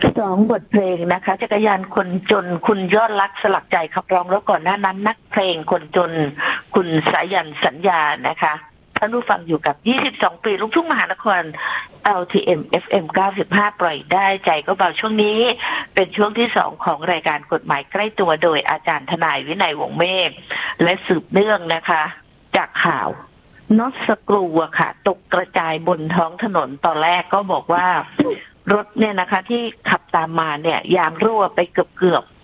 2 บทเพลงนะคะจักรยานคนจนคุณยอดรักสลักใจขับร้องแล้วก่อนหน้านั้นนักเพลงคนจนคุณสายันสัญญานะคะท่านผู้ฟังอยู่กับ22 ปีลูกทุ่งมหานคร LTM FM 95 ปล่อยได้ใจก็เบาช่วงนี้เป็นช่วงที่2ของรายการกฎหมายใกล้ตัวโดยอาจารย์ทนายวินัยวงศ์เมฆและสืบเนื่องนะคะจากข่าวน็อตสกรูค่ะตกกระจายบนท้องถนนตอนแรกก็บอกว่ารถเนี่ยนะคะที่ขับตามมาเนี่ยยางรั่วไปเกือบ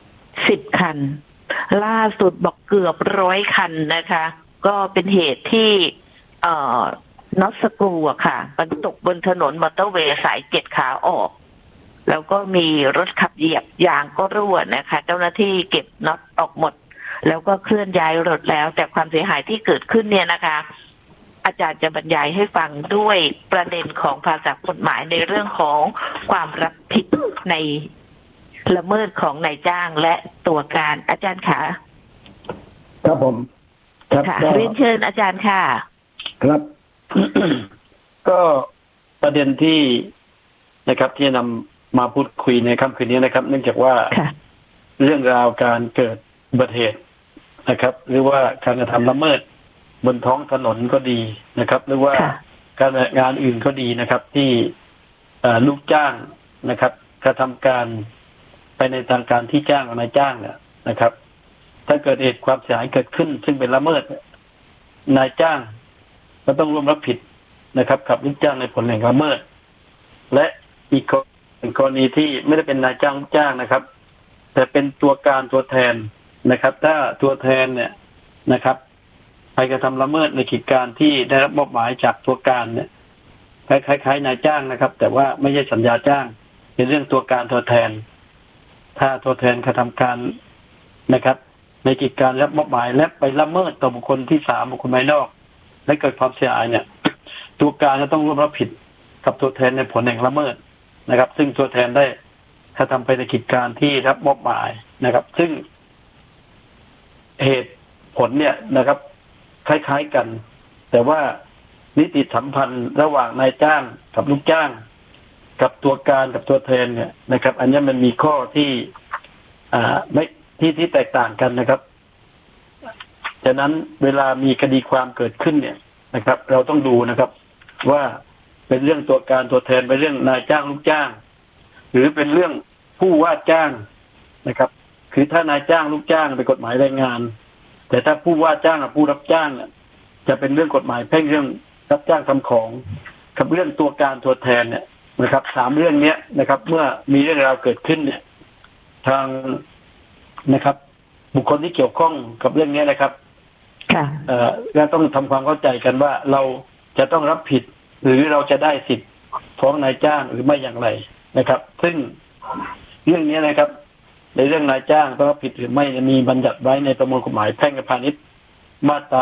10 คันล่าสุดบอกเกือบ100 คันนะคะก็เป็นเหตุที่น็อตสกรูค่ะมันตกบนถนนมอเตอร์เวย์สาย7 ขาออกแล้วก็มีรถขับเหยียบยางก็รั่วนะคะเจ้าหน้าที่เก็บน็อตออกหมดแล้วก็เคลื่อนย้ายรถแล้วแต่ความเสียหายที่เกิดขึ้นเนี่ยนะคะอาจารย์จะบรรยายให้ฟังด้วยประเด็นของภาษากฎหมายในเรื่องของความรับผิดในละเมิดของนายจ้างและตัวการอาจารย์ค่ะครับผมครับเรียนเชิญอาจารย์ค่ะครับ ก็ประเด็นที่นะครับที่นำมาพูดคุยในค่ำคืนนี้นะครับ เนื่องจากว่าเรื่องราวการเกิดอุบัติเหตุนะครับ หรือว่าการกระทำละเมิดบนท้องถนนก็ดีนะครับ หรือว่าการงานอื่นก็ดีนะครับ ที่ลูกจ้างนะครับกระทำการไปในทางการที่จ้างนายจ้างเนี่ยนะครับ ถ้าเกิดเหตุความเสียหายเกิดขึ้นซึ่งเป็นละเมิดนายจ้างก็ต้องร่วมรับผิดนะครับกับลูกจ้างในผลแห่งละเมิดและอีกกรณีที่ไม่ได้เป็นนายจ้างลูกจ้างนะครับแต่เป็นตัวการตัวแทนนะครับ ถ้าตัวแทนเนี่ยนะครับไปกระทำละเมิดในกิจการที่ได้รับมอบหมายจากตัวการเนี่ยคล้ายๆนายจ้างนะครับแต่ว่าไม่ใช่สัญญาจ้างเป็นเรื่องตัวการตัวแทนถ้าตัวแทนกระทำการนะครับในกิจการรับมอบหมายและไปละเมิดต่อบุคคลที่3บุคคลภายนอกและเกิดความเสียหายเนี่ยตัวการจะต้องร่วมรับผิดกับตัวแทนในผลแห่งละเมิดนะครับซึ่งตัวแทนได้กระทำไปในกิจการที่รับมอบหมายนะครับซึ่งเหตุผลเนี่ยนะครับคล้ายๆกันแต่ว่านิติสัมพันธ์ระหว่างนายจ้างกับลูกจ้างกับตัวการกับตัวแทนเนี่ยนะครับอันนี้มันมีข้อที่ไม่ที่แตกต่างกันนะครับฉะนั้นเวลามีคดีความเกิดขึ้นเนี่ยนะครับเราต้องดูนะครับว่าเป็นเรื่องตัวการตัวแทนเป็นเรื่องนายจ้างลูกจ้างหรือเป็นเรื่องผู้ว่าจ้างนะครับคือถ้านายจ้างลูกจ้างเป็นกฎหมายแรงงานแต่ถ้าผู้ว่าจ้างกับผู้รับจ้างเนี่ยจะเป็นเรื่องกฎหมายแพ่งเรื่องรับจ้างทำของกับเรื่องตัวการตัวแทนเนี่ยนะครับ3เรื่องนี้นะครับเมื่อมีเรื่องราวเกิดขึ้นเนี่ยทางนะครับบุคคลที่เกี่ยวข้องกับเรื่องนี้นะครับก็ต้องทำความเข้าใจกันว่าเราจะต้องรับผิดหรือเราจะได้สิทธิ์ฟ้องนายจ้างหรือไม่อย่างไรนะครับซึ่งเรื่องนี้นะครับในเรื่องนายจ้างต้องรับผิดหรือไม่มีบัญญัติไว้ในประมวลกฎหมายแพ่งและพาณิชย์มาตรา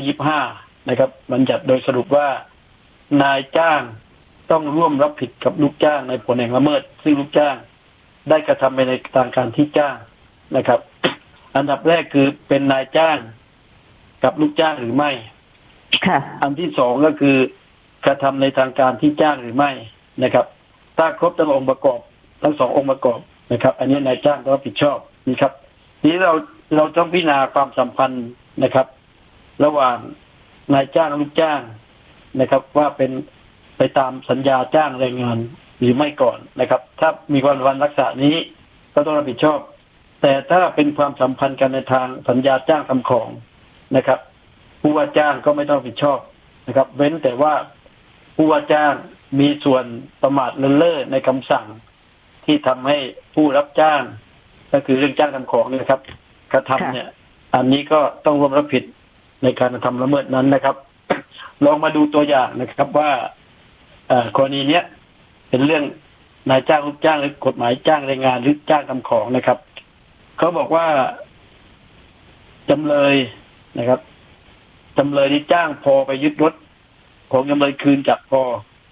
425นะครับบัญญัติโดยสรุปว่านายจ้างต้องร่วมรับผิดกับลูกจ้างในผลแห่งละเมิดซึ่งลูกจ้างได้กระทำไปในทางการที่จ้างนะครับอันดับแรกคือเป็นนายจ้างกับลูกจ้างหรือไม่อันที่2ก็คือกระทำในทางการที่จ้างหรือไม่นะครับถ้าครบทั้งองค์ประกอบทั้ง2องค์ประกอบนะครับอันนี้นายจ้างต้องรับผิดชอบนี่ครับทีนี้เราต้องพิจารณาความสัมพันธ์นะครับระหว่างนายจ้างและลูกจ้างนะครับว่าเป็นไปตามสัญญาจ้างแรงงานหรือไม่ก่อนนะครับถ้ามีความสัมพันธ์ลักษณะนี้ก็ต้องรับผิดชอบแต่ถ้าเป็นความสัมพันธ์กันในทางสัญญาจ้างทำของนะครับผู้ว่าจ้างก็ไม่ต้องรับผิดชอบนะครับเว้นแต่ว่าผู้ว่าจ้างมีส่วนประมาทเลินเล่อในคำสั่งที่ทำให้ผู้รับจ้างก็คือเรื่องจ้างทำของเนี่ยครับกระทำเนี่ยอันนี้ก็ต้องร่วมรับผิดในการกระทำละเมิดนั้นนะครับ ลองมาดูตัวอย่างนะครับว่ากรณีเนี้ยเป็นเรื่องนายจ้างลูกจ้างหรือกฎหมายจ้างแรงงานหรือจ้างทำของนะครับเขาบอกว่าจำเลยนะครับจำเลยที่จ้างพอไปยึดรถของจำเลยคืนจากพอ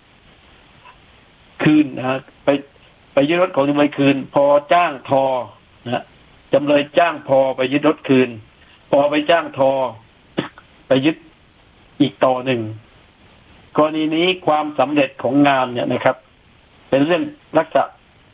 คืนนะไปยึดรถของจำเลยคืนพอจ้างทอนะจำเลยจ้างพอไปยึดรถคืนพอไปจ้างทอไปยึดอีกต่อหนึ่งกรณีนี้ความสำเร็จของงานเนี่ยนะครับเป็นเรื่องลักษณะ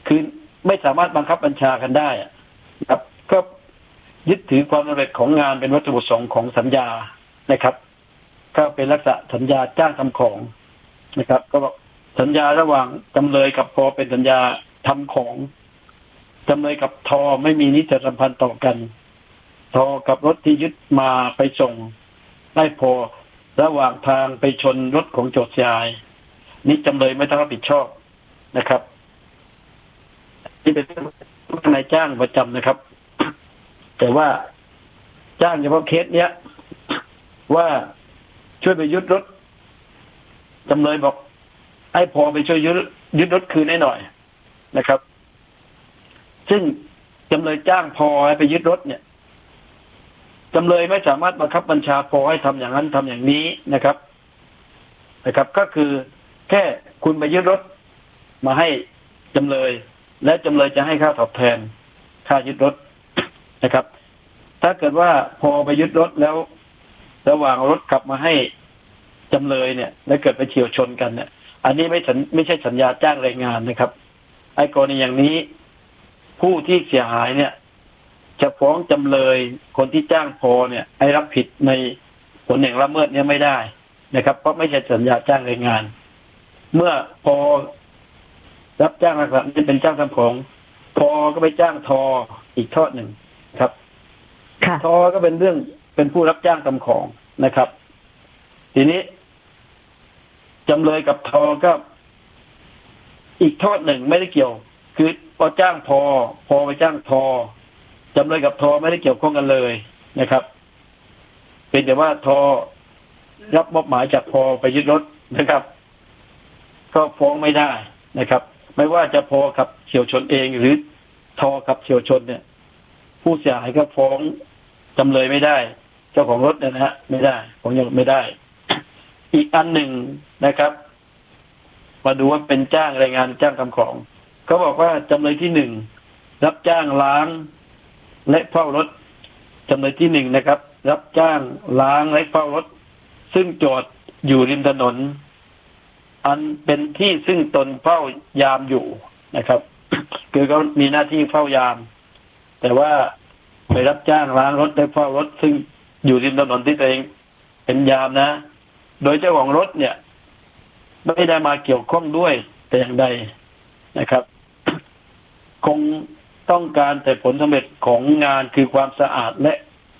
คือไม่สามารถบังคับบัญชากันได้ครับก็ยึดถือความสำเร็จของงานเป็นวัตถุประสงค์ของสัญญานะครับก็เป็นลักษณะสัญญาจ้างทำของนะครับก็สัญญาระหว่างจำเลยกับพอเป็นสัญญาทำของจำเลยกับทอไม่มีนิจสัมพันธ์ต่อกันทอกับรถที่ยึดมาไปส่งได้พอระหว่างทางไปชนรถของโจทย์ชายนี้จำเลยไม่ต้องรับผิดชอบนะครับที่เป็นนายจ้างประจำนะครับแต่ว่าจ้างเฉพาะเคสเนี้ยว่าช่วยไปยึดรถจำเลยบอกให้พอไปช่วยยึดรถคืนให้หน่อยนะครับซึ่งจำเลยจ้างพอให้ไปยึดรถเนี่ยจำเลยไม่สามารถบังคับบัญชาพอให้ทำอย่างนั้นทำอย่างนี้นะครับก็คือแค่คุณไปยึดรถมาให้จำเลยและจำเลยจะให้ค่าตอบแทนค่ายึดรถนะครับถ้าเกิดว่าพอไปยึดรถแล้วระหว่างรถกลับมาให้จำเลยเนี่ยแล้วเกิดไปเฉี่ยวชนกันเนี่ยอันนี้ไม่ใช่สัญญาจ้างแรงงานนะครับไอ้กรณีอย่างนี้ผู้ที่เสียหายเนี่ยจะฟ้องจำเลยคนที่จ้างพอเนี่ยให้รับผิดในผลแห่งละเมิดเนี่ยไม่ได้นะครับเพราะไม่ใช่สัญญาจ้างแรงงานเมื่อพอรับจ้างลักษณะนี้เป็นจ้างทำของพอก็ไปจ้างทออีกทอดหนึ่งครับทอก็เป็นผู้รับจ้างทำของนะครับทีนี้จำเลยกับทอก็อีกทอดหนึ่งไม่ได้เกี่ยวคือพอจ้างพอไปจ้างทอจำเลยกับทอไม่ได้เกี่ยวข้องกันเลยนะครับเป็นแต่ว่าทอรับมอบหมายจากพอไปยึดรถนะครับก็ฟ้องไม่ได้นะครับไม่ว่าจะพอกับเฉี่ยวชนเองหรือทอกับเฉี่ยวชนเนี่ยผู้เสียหายก็ฟ้องจำเลยไม่ได้เจ้าของรถเนี่ยนะฮะไม่ได้ฟ้องยังไม่ได้อีกอันหนึ่งนะครับมาดูว่าเป็นจ้างแรงงานจ้างทำของเขาบอกว่าจำเลยที่หนึ่งรับจ้างล้างและเฝ้ารถจำเลยที่หนึ่งนะครับรับจ้างล้างและเฝ้ารถซึ่งจอดอยู่ริมถนนอันเป็นที่ซึ่งตนเฝ้ายามอยู่นะครับคือเขามีหน้าที่เฝ้ายามแต่ว่าไปรับจ้างล้างรถและเฝ้ารถซึ่งอยู่ริมถนนที่ตัวเองเป็นยามนะโดยเจ้าของรถเนี่ยไม่ได้มาเกี่ยวข้องด้วยแต่อย่างใดนะครับคงต้องการแต่ผลสำเร็จของงานคือความสะอาดและ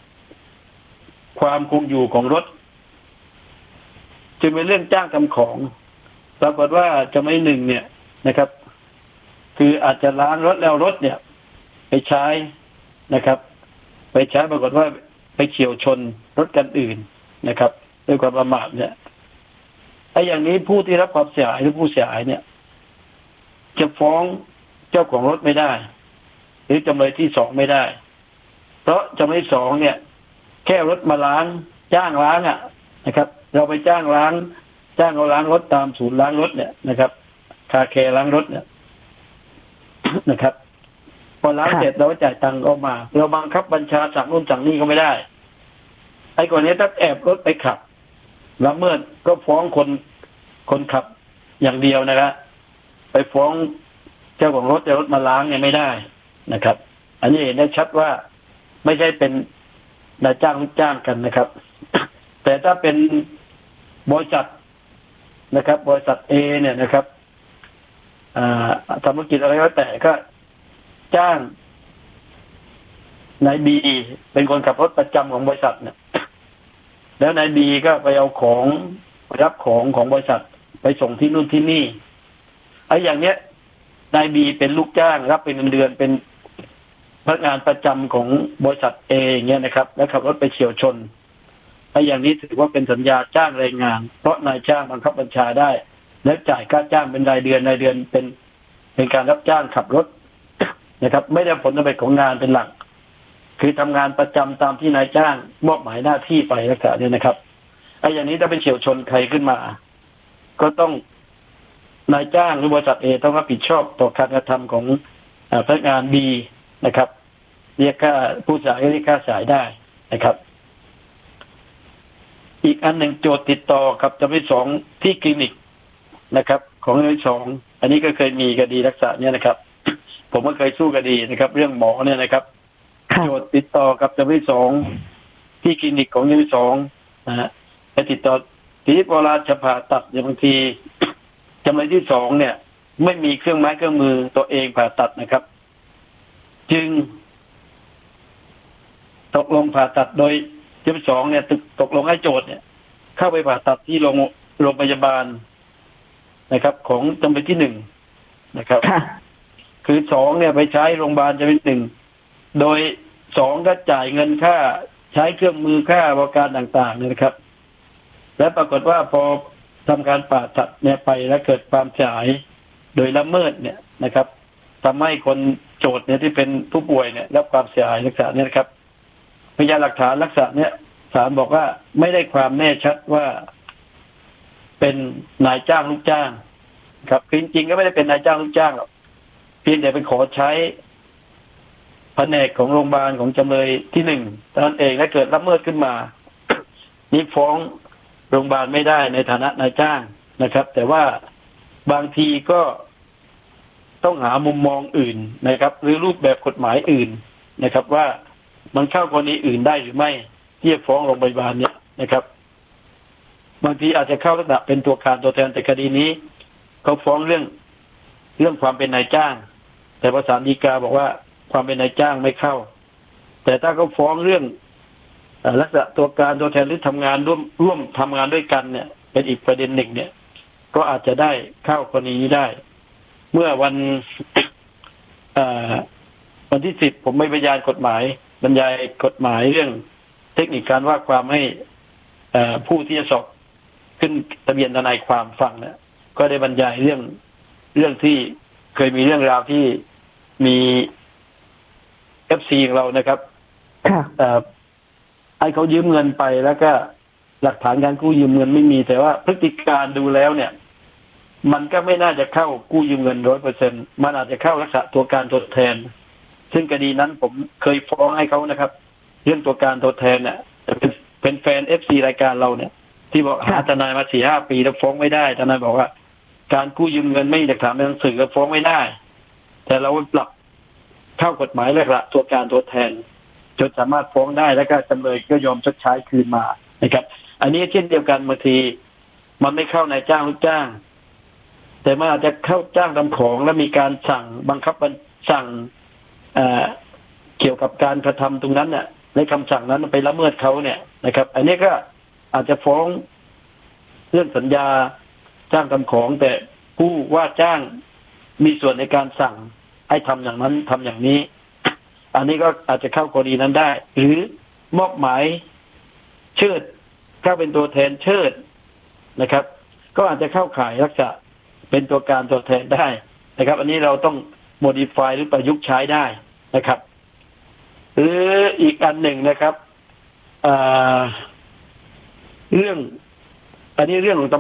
ความคงอยู่ของรถจึงเป็นเรื่องจ้างทำของปรากฏว่าจะไม่หนึ่งเนี่ยนะครับคืออาจจะล้างรถแล้วรถเนี่ยไปใช้นะครับไปใช้ปรากฏว่าไปเฉี่ยวชนรถกันอื่นนะครับด้วยความประมาทเนี่ยไอ้อย่างนี้ผู้ที่รับความเสียหายหรือผู้เสียหายเนี่ยจะฟ้องเจ้าของรถไม่ได้หรือจำเลยที่สองไม่ได้เพราะจำเลยสองเนี่ยแค่รถมาล้างจ้างล้างนะครับเราไปจ้างเราล้างรถตามศูนย์ล้างรถเนี่ยนะครับคาแคร์ล้างรถเนี่ยนะครับพอล้างเสร็จเราก็จ่ายตังค์ออกมาเราบังคับบัญชาสั่งนู่นสั่งนี่ก็ไม่ได้ไอ้ก่อนนี้ถ้าแอบรถไปขับละเมิดก็ฟ้องคนขับอย่างเดียวนะครับไปฟ้องเจ้าของรถแต่รถมาล้างเนี่ยไม่ได้นะครับอันนี้เห็นได้ชัดว่าไม่ใช่เป็นนายจ้างลูกจ้างกันนะครับแต่ถ้าเป็นบริษัทนะครับบริษัท A เนี่ยนะครับทำธุรกิจอะไรก็แต่ก็จ้างนาย B เป็นคนขับรถประจำของบริษัทเนี่ยแล้วนาย B ก็ไปเอาของรับของบริษัทไปส่งที่นู่นที่นี่ไอ้อย่างเนี้ยนาย B เป็นลูกจ้างรับเป็นเงินเดือนเป็นพนักงานประจำของบริษัท A อย่างเงี้ยนะครับแล้วขับรถไปเฉี่ยวชนไอ้อย่างนี้ถือว่าเป็นสัญญาจ้างแรงงานเพราะนายจ้างบังคับบัญชาได้และจ่ายค่าจ้างเป็นรายเดือนเป็นการรับจ้างขับรถนะครับไม่ได้ผลสำเร็จของงานเป็นหลักคือทำงานประจำตามที่นายจ้างมอบหมายหน้าที่ไปลักษณะนี้นะครับไอ้อย่างนี้ถ้าเป็นเฉี่ยวชนใครขึ้นมาก็ต้องนายจ้างหรือบริษัท A ต้องรับผิดชอบต่อการกระทำของพนักงาน B นะครับเรียกค่าผู้เสียหายเรียกค่าเสียหายได้นะครับอีกอันหนึ่งโจทย์ติดต่อกับจำเลยสองที่คลินิกนะครับของจำเลยสองอันนี้ก็เคยมีคดีลักษณะนี้นะครับผมก็เคยสู้คดีนะครับ เรื่องหมอเนี่ยนะครับโจทย์ติดต่อกับจำเลยที่ 2ที่คลินิกของจำเลยที่ 2นะฮะไปติดต่อทีนี้เวลาจะผ่าตัดอย่างบางทีจำเลยที่ 2เนี่ยไม่มีเครื่องไม้เครื่องมือตัวเองผ่าตัดนะครับจึงตกลงผ่าตัดโดยจำเลยที่ 2เนี่ยตกลงให้โจทย์เนี่ยเข้าไปผ่าตัดที่โรงพยาบาลนะครับของจำเลยที่ 1นะครับคือ 2เนี่ยไปใช้โรงพยาบาลจำเลยที่ 1โดย 2ก็จ่ายเงินค่าใช้เครื่องมือค่าบริการต่างๆเนี่ยนะครับและปรากฏว่าพอทำการผ่าตัดเนี่ยไปแล้วเกิดความเสียหายโดยละเมิดเนี่ยนะครับทำให้คนโจทย์เนี่ยที่เป็นผู้ป่วยเนี่ยรับความเสียหายลักษณะนี้นะครับพยานหลักฐานลักษณะเนี่ยศาลบอกว่าไม่ได้ความแน่ชัดว่าเป็นนายจ้างลูกจ้างครับจริงๆก็ไม่ได้เป็นนายจ้างลูกจ้างหรอกเพียงแต่ไปขอใช้แผนกของโรงพยาบาลของจำเลยที่ 1เท่านั้นเองและเกิดละเมิดขึ้นมานี่ฟ้องโรงพยาบาลไม่ได้ในฐานะนายจ้างนะครับแต่ว่าบางทีก็ต้องหามุมมองอื่นนะครับหรือรูปแบบกฎหมายอื่นนะครับว่ามันเข้ากรณีอื่นได้หรือไม่ที่จะฟ้องโรงพยาบาลเนี่ยนะครับบางทีอาจจะเข้าลักษณะเป็นตัวการตัวแทนแต่คดีนี้เขาฟ้องเรื่องความเป็นนายจ้างแต่ศาลฎีกาบอกว่าความเป็นนายจ้างไม่เข้าแต่ถ้าเขาฟ้องเรื่องลักษณะตัวการตัวแทนหรือทำงานร่วมทำงานด้วยกันเนี่ยเป็นอีกประเด็นหนึ่งเนี่ยก็อาจจะได้เข้ากรณีนี้ได้เมื่อวันที่ 10ผมไม่บรรยายกฎหมายบรรยายกฎหมายเรื่องเทคนิคการว่าความให้ผู้ที่จะสอบขึ้นทะเบียนทนายความฟังเนี่ยก็ได้บรรยายเรื่องที่เคยมีเรื่องราวที่มี FC ของเรานะครับให้เขายืมเงินไปแล้วก็หลักฐานการกู้ยืมเงินไม่มีแต่ว่าพฤติการดูแล้วเนี่ยมันก็ไม่น่าจะเข้ากู้ยืมเงิน 100% มันอาจจะเข้าลักษณะตัวการตัวแทนซึ่งคดีนั้นผมเคยฟ้องให้เขานะครับเรื่องตัวการตัวแทนเนี่ยเป็นแฟน FC รายการเราเนี่ยที่บอกหาทนายมา 4-5 ปีแล้วฟ้องไม่ได้ทนายบอกว่าการกู้ยืมเงินไม่มีหลักฐานในหนังสือก็ฟ้องไม่ได้แต่เราปรับเข้ากฎหมายแล้วละตัวการตัวแทนจนสามารถฟ้องได้แล้วก็จำเลยก็ยอมชดใช้คืนมานะครับอันนี้เช่นเดียวกันบางทีมันไม่เข้านายจ้างลูกจ้างแต่มันอาจจะเข้าจ้างทำของและมีการสั่งบังคับสั่งเกี่ยวกับการกระทำตรงนั้นเนี่ยในคำสั่งนั้นไปละเมิดเขาเนี่ยนะครับอันนี้ก็อาจจะฟ้องเรื่องสัญญาจ้างทำของแต่ผู้ว่าจ้างมีส่วนในการสั่งให้ทำอย่างนั้นทำอย่างนี้อันนี้ก็อาจจะเข้ากรณีนั้นได้หรือมอบหมายเชิดเข้าเป็นตัวแทนเชิดนะครับก็อาจจะเข้าข่ายลักษณะเป็นตัวการตัวแทนได้นะครับอันนี้เราต้อง modify หรือประยุกต์ใช้ได้นะครับหรืออีกอันหนึ่งนะครับเรื่องอันนี้เรื่องของ